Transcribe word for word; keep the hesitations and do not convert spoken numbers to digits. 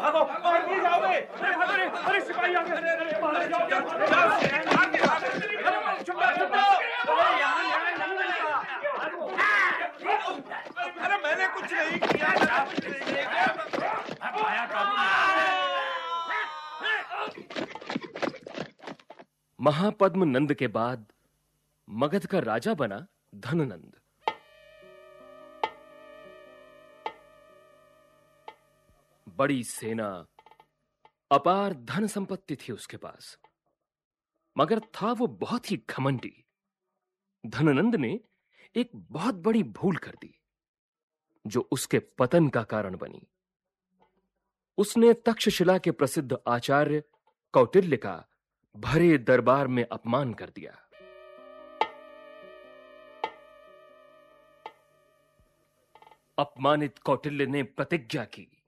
भागो और नहीं जाओगे। अरे अरे सिपाही आ गए। अरे बाहर जाओ चुप चुप। अरे मैंने कुछ नहीं किया। महापद्म नंद के बाद मगध का राजा बना धननंद। बड़ी सेना, अपार धन संपत्ति थी उसके पास, मगर था वो बहुत ही घमंडी। धननंद ने एक बहुत बड़ी भूल कर दी जो उसके पतन का कारण बनी। उसने तक्षशिला के प्रसिद्ध आचार्य कौटिल्य का भरे दरबार में अपमान कर दिया। अपमानित कौटिल्य ने प्रतिज्ञा की